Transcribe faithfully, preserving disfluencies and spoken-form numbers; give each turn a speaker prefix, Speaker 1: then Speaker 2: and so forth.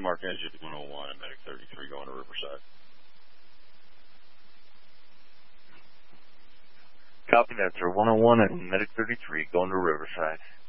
Speaker 1: Mark Edge at one oh one and Medic thirty-three going to Riverside.
Speaker 2: Copy that, sir. one oh one and Medic thirty-three going to Riverside.